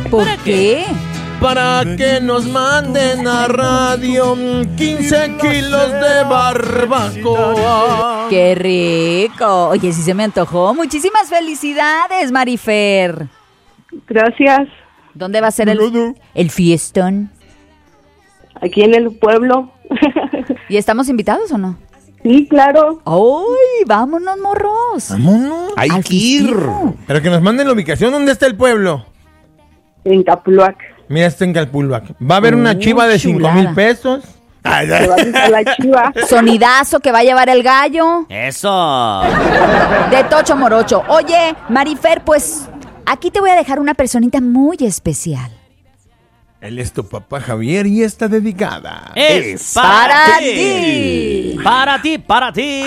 ¿Por qué? Para que nos manden a radio 15 kilos de barbacoa. ¡Qué rico! Oye, sí se me antojó. Muchísimas felicidades, Marifer. Gracias. ¿Dónde va a ser el fiestón? Aquí en el pueblo. ¿Y estamos invitados o no? Sí, claro. ¡Ay, vámonos, morros! Vámonos. Hay Al que ir. festivo. Pero que nos manden la ubicación. ¿Dónde está el pueblo? En Capuluac. Mira, está en Calpulbac. Va a haber una chiva de chulada. 5,000 pesos. Se va a quitar la chiva. Sonidazo que va a llevar el gallo. Eso. De Tocho Morocho. Oye, Marifer, pues aquí te voy a dejar una personita muy especial. Él es tu papá Javier y está dedicada. Es Para ti. Para ti, para ti.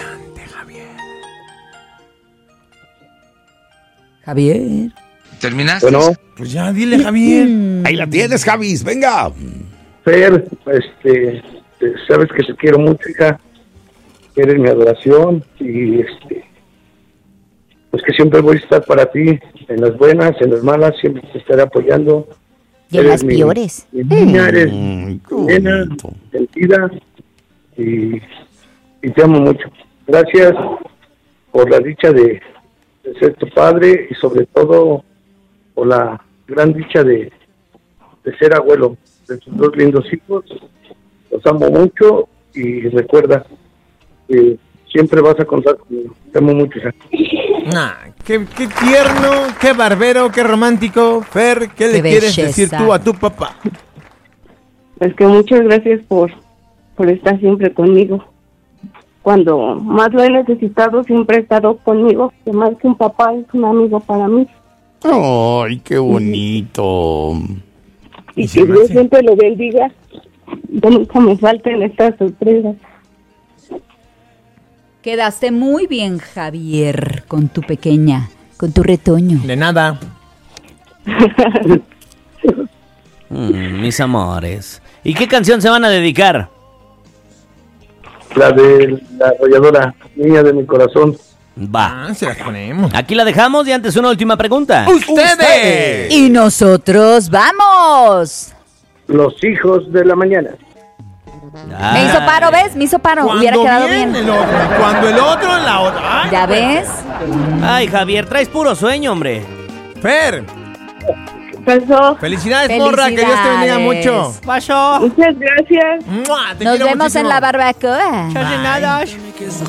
Javier. ¿Terminaste? Bueno, Pues ya, dile, Javier. Ahí la tienes, Javis, venga. Fer, sabes que te quiero mucho, hija. Eres mi adoración y pues que siempre voy a estar para ti, en las buenas, en las malas, siempre te estaré apoyando. Y en Eres las peores. Mi niña, eres Qué nena, bonito. sentida y te amo mucho. Gracias por la dicha de ser tu padre y sobre todo por la gran dicha de ser abuelo de tus dos lindos hijos. Los amo mucho y recuerda que siempre vas a contar conmigo. Te amo mucho, hija. Qué tierno, qué barbero, qué romántico. Fer, ¿qué le Qué quieres belleza. decir tú a tu papá? Es que muchas gracias por estar siempre conmigo. Cuando más lo he necesitado, siempre ha estado conmigo. Que más que un papá, es un amigo para mí. Ay, qué bonito. Y se que me Dios hace- siempre lo bendiga. Que nunca me falten estas sorpresas. Quedaste muy bien, Javier, con tu pequeña, con tu retoño. De nada. Mis amores. ¿Y qué canción se van a dedicar? La de la arrolladora, niña de mi corazón. Va. Se las ponemos. Aquí la dejamos y antes una última pregunta. ¡Ustedes! Y nosotros, ¡vamos! Los hijos de la mañana. Me hizo paro, ¿ves? Me hizo paro. Hubiera quedado bien. El otro, cuando el otro, la otra. ¡Ay! ¿Ya ves? Ay, Javier, traes puro sueño, hombre. Fer, Pasó. felicidades, morra, que Dios te bendiga mucho. Pasó. Muchas gracias. ¡Mua! Te Nos quiero vemos en muchísimo. la barbacoa. Nada.